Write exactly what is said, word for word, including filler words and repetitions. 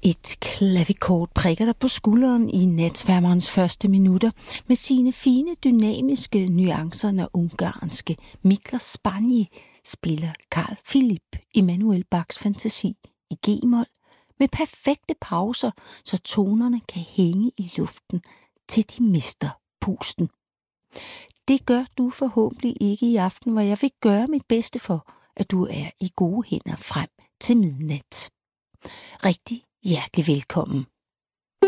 Et klavikord prikker dig på skulderen i natsværmerens første minutter med sine fine, dynamiske nuancer, når ungarske Miklos Szpany spiller Carl Philipp Emanuel Bachs fantasi i G-mol med perfekte pauser, så tonerne kan hænge i luften, til de mister pusten. Det gør du forhåbentlig ikke i aften, hvor jeg vil gøre mit bedste for, at du er i gode hænder frem til midnat. Rigtig hjertelig velkommen.